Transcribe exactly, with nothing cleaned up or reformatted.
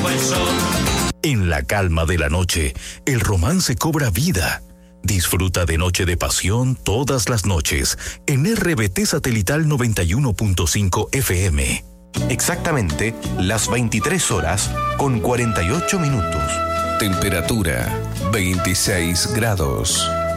el sol. En la calma de la noche, el romance cobra vida. Disfruta de Noche de Pasión todas las noches en R B T Satelital noventa y uno punto cinco F M. Exactamente las veintitrés horas con cuarenta y ocho minutos. Temperatura veintiséis grados.